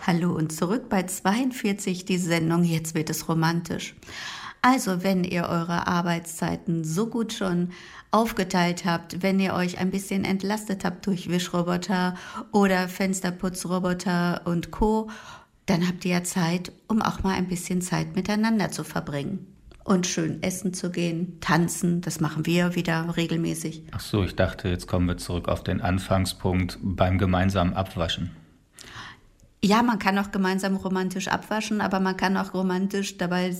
Hallo und zurück bei 42, die Sendung Jetzt wird es romantisch. Also, wenn ihr eure Arbeitszeiten so gut schon aufgeteilt habt, wenn ihr euch ein bisschen entlastet habt durch Wischroboter oder Fensterputzroboter und Co., dann habt ihr ja Zeit, um auch mal ein bisschen Zeit miteinander zu verbringen. Und schön essen zu gehen, tanzen, das machen wir wieder regelmäßig. Ach so, ich dachte, jetzt kommen wir zurück auf den Anfangspunkt beim gemeinsamen Abwaschen. Ja, man kann auch gemeinsam romantisch abwaschen, aber man kann auch romantisch dabei